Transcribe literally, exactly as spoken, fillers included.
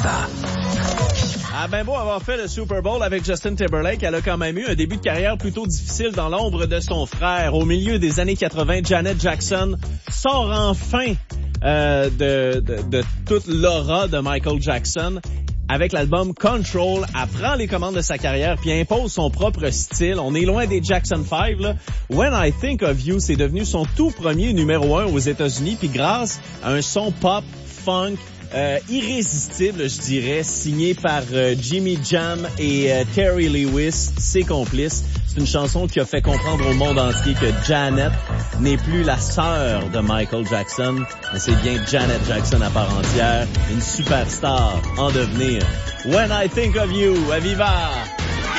ça. Ah ben beau avoir fait le Super Bowl avec Justin Timberlake, elle a quand même eu un début de carrière plutôt difficile dans l'ombre de son frère. Au milieu des années quatre-vingt, Janet Jackson sort enfin euh, de, de, de toute l'aura de Michael Jackson. Avec l'album Control, elle prend les commandes de sa carrière puis impose son propre style. On est loin des Jackson five, là. When I Think of You, c'est devenu son tout premier numéro un aux États-Unis, puis grâce à un son pop, funk, Euh, irrésistible, je dirais, signé par euh, Jimmy Jam et euh, Terry Lewis, ses complices. C'est une chanson qui a fait comprendre au monde entier que Janet n'est plus la sœur de Michael Jackson, mais c'est bien Janet Jackson à part entière, une superstar en devenir. When I Think of You, à Viva!